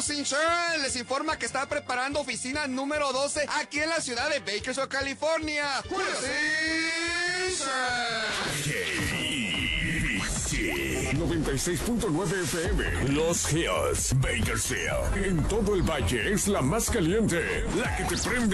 Health Insurance les informa que está preparando oficina número 12 aquí en la ciudad de Bakersfield, California. Health Insurance. 96.9 FM. Los Hills, Bakersfield. En todo el valle es la más caliente, la que te prende.